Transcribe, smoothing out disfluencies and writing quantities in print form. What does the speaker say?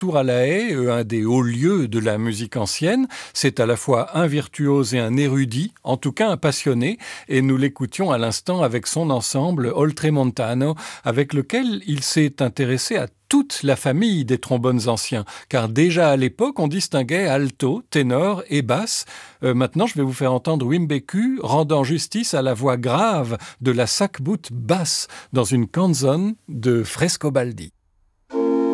Tour à la Haye, un des hauts lieux de la musique ancienne. C'est à la fois un virtuose et un érudit, en tout cas un passionné, et nous l'écoutions à l'instant avec son ensemble Oltremontano, avec lequel il s'est intéressé à toute la famille des trombones anciens, car déjà à l'époque, on distinguait alto, ténor et basse. Maintenant, je vais vous faire entendre Wim Beku rendant justice à la voix grave de la sackbout basse dans une canzone de Frescobaldi.